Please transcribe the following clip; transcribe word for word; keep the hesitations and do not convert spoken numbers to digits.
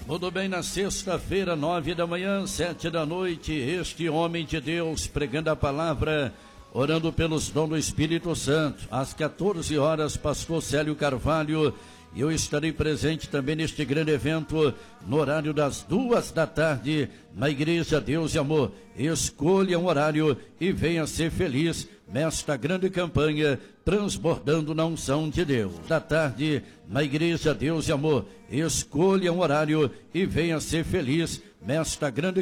Tudo bem, na sexta-feira, nove da manhã, sete da noite, este homem de Deus pregando a palavra, orando pelos dons do Espírito Santo. Às quatorze horas, pastor Célio Carvalho, e eu estarei presente também neste grande evento, no horário das duas da tarde, na Igreja Deus e Amor. Escolha um horário e venha ser feliz nesta grande campanha, transbordando na unção de Deus. Da tarde, na Igreja Deus e Amor. Escolha um horário e venha ser feliz nesta grande